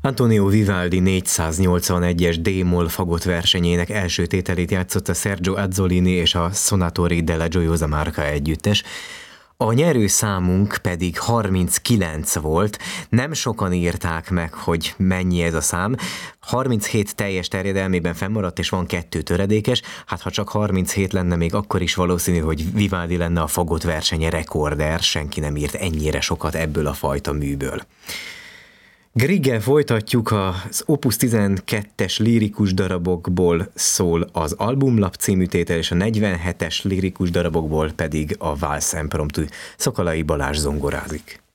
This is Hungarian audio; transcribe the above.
Antonio Vivaldi 481-es D-moll fagott versenyének első tételét játszotta Sergio Azzolini és a Sonatori della Gioiosa Marca együttes. A nyerő számunk pedig 39 volt, nem sokan írták meg, hogy mennyi ez a szám. 37 teljes terjedelmében fennmaradt, és van 2 töredékes. Hát ha csak 37 lenne, még akkor is valószínű, hogy Vivaldi lenne a fagott versenye rekorder, senki nem írt ennyire sokat ebből a fajta műből. Grieggel folytatjuk, az Opus 12-es lirikus darabokból szól az Albumlap című tétel, és a 47-es lirikus darabokból pedig a Valse Impromptu. Szokolai Balázs zongorázik.